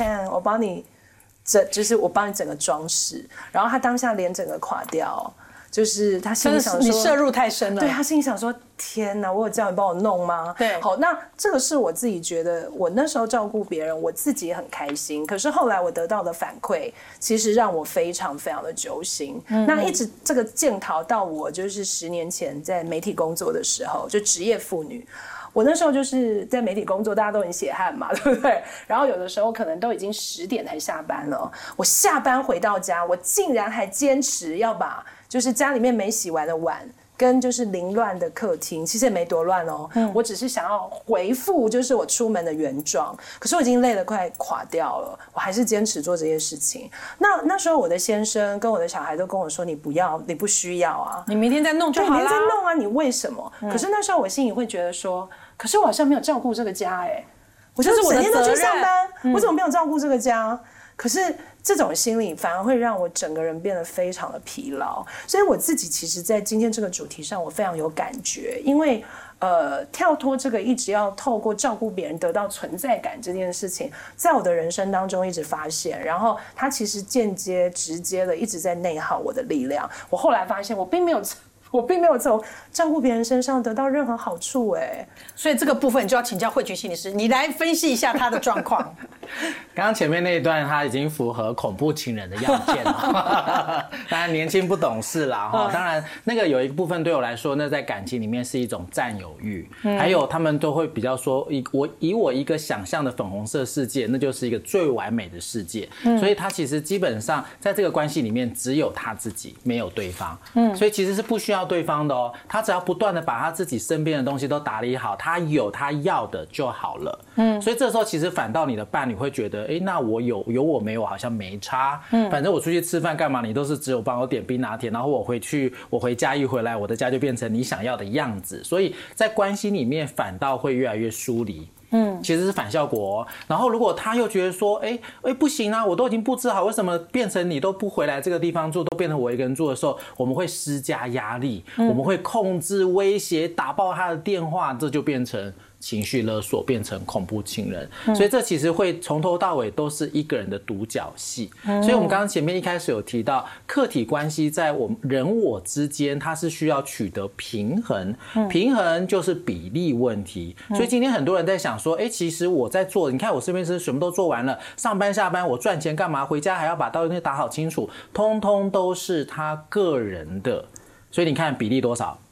看，我帮你就是我帮你整个装饰。然后他当下脸整个垮掉。就是他心里想说， 你摄入太深了。 对，他心里想说，天哪，我有叫你帮我弄吗？ 对， 好，那这个是我自己觉得，我那时候照顾别人，我自己也很开心。可是后来我得到的反馈，其实让我非常非常的揪心。那一直这个检讨到我就是10年前在媒体工作的时候，就职业妇女。我那时候就是在媒体工作，大家都很血汗嘛，对不对？然后有的时候可能都已经10点才下班了，我下班回到家，我竟然还坚持要把就是家里面没洗完的碗跟就是凌乱的客厅，其实也没多乱哦，我只是想要回复就是我出门的原状，可是我已经累得快垮掉了，我还是坚持做这些事情。那时候我的先生跟我的小孩都跟我说，你不要，你不需要啊， 你明天再弄就好啦， 明天再弄啊，你为什么？可是那时候我心里会觉得说，可是我好像没有照顾这个家哎，我就是整天都去上班，我怎么没有照顾这个家？可是这种心理反而会让我整个人变得非常的疲劳，所以我自己其实在今天这个主题上我非常有感觉，因为跳脱这个一直要透过照顾别人得到存在感这件事情，在我的人生当中一直发现，然后它其实间接直接的一直在内耗我的力量。我后来发现我并没有从照顾别人身上得到任何好处哎， 所以这个部分就要请教慧菊心理师，你来分析一下他的状况。 刚刚前面那一段他已经符合恐怖情人的要件了，当然年轻不懂事啦哈。当然那个有一个部分对我来说，那在感情里面是一种占有欲，还有他们都会比较说，以我一个想象的粉红色世界，那就是一个最完美的世界，所以他其实基本上在这个关系里面只有他自己，没有对方，所以其实是不需要对方的哦，他只要不断的把他自己身边的东西都打理好，他有他要的就好了。所以这时候其实反倒你的伴侣会觉得，那我有我没有好像没差，反正我出去吃饭干嘛，你都是只有帮我点冰拿铁，然后我回家一回来，我的家就变成你想要的样子，所以在关系里面反倒会越来越疏离。其实是反效果哦。然后如果他又觉得说，不行啊，我都已经布置好，为什么变成你都不回来这个地方住，都变成我一个人住的时候，我们会施加压力，我们会控制、威胁、打爆他的电话，这就变成情绪勒索，变成恐怖情人。所以这其实会从头到尾都是一个人的独角戏。所以我们刚刚前面一开始有提到，客体关系在我们人我之间，它是需要取得平衡，平衡就是比例问题。所以今天很多人在想说，其实我在做，你看我身边是什么都做完了，上班下班我赚钱干嘛，回家还要把东西打好清楚，通通都是他个人的。所以你看比例多少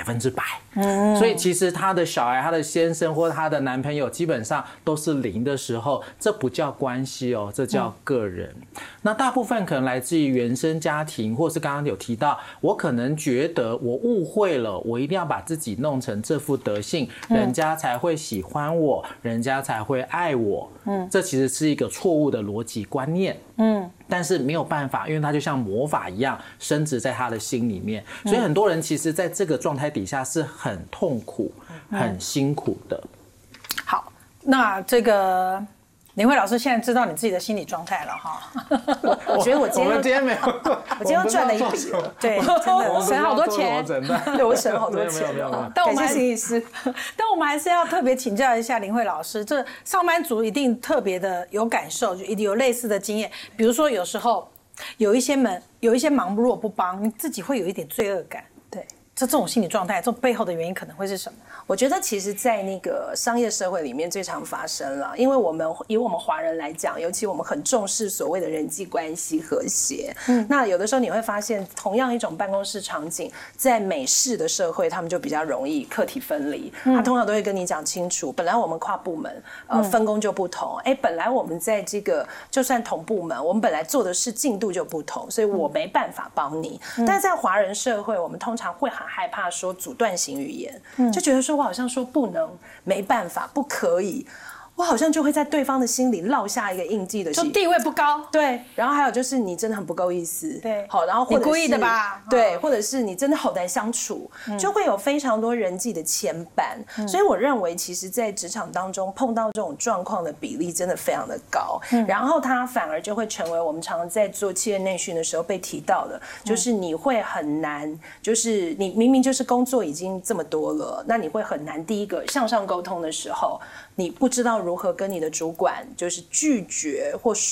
？100%。所以其实他的小孩、他的先生或他的男朋友基本上都是0的时候，这不叫关系哦，这叫个人。那大部分可能来自于原生家庭，或是刚刚有提到，我可能觉得我误会了，我一定要把自己弄成这副德性，人家才会喜欢我，人家才会爱我。这其实是一个错误的逻辑观念。但是没有办法，因为它就像魔法一样深植在他的心里面，所以很多人其实在这个状态底下是很痛苦、很辛苦的。 好，那这个林慧老师现在知道你自己的心理状态了哈。 我觉得我今天没有， 我今天赚了一笔了， 对，真的省好多钱， 对，我省好多钱。 但我们感谢心理师， 但我们还是要特别请教一下林慧老师，这上班族一定特别的有感受，就一定有类似的经验。比如说有时候有一些忙如果不帮，你自己会有一点罪恶感。对。这种心理状态，这种背后的原因可能会是什么？ 我觉得其实在那个商业社会里面最常发生了，因为以我们华人来讲，尤其我们很重视所谓的人际关系和谐。那有的时候你会发现，同样一种办公室场景，在美式的社会，他们就比较容易课题分离。他通常都会跟你讲清楚，本来我们跨部门分工就不同，本来我们在这个就算同部门，我们本来做的事进度就不同，所以我没办法帮你。但是在华人社会，我们通常会很害怕说阻断型语言，就觉得说我好像说不能、没办法、不可以，我好像就会在对方的心里烙下一个印记的， 就地位不高。 对，然后还有就是你真的很不够意思， 对， 好，然后或者是你故意的吧？ 对，或者是你真的好难相处，就会有非常多人际的牵绊。所以我认为，其实，在职场当中碰到这种状况的比例真的非常的高，然后它反而就会成为我们常常在做企业内训的时候被提到的，就是你会很难，就是你明明就是工作已经这么多了，那你会很难第一个向上沟通的时候， 你不知道如何跟你的主管就是拒绝或